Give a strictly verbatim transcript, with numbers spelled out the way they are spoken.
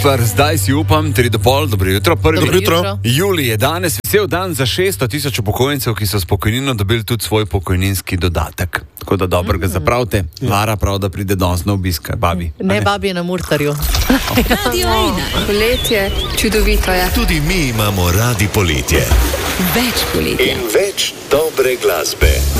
Zdaj si upam, tri do pol, dobro jutro, prvi Dobro jutro. Julij je danes vesel dan za šeststo tisoč upokojencev, ki so s pokojnino dobili tudi svoj pokojninski dodatek. Tako da dobro ga zapravite. Lara prav, da pride danes na obisk, babi. Ne, ne, babi je na Murtarju. Radio ena. Poletje, čudovito je. Tudi mi imamo radi poletje. Več poletja. In več dobre glasbe.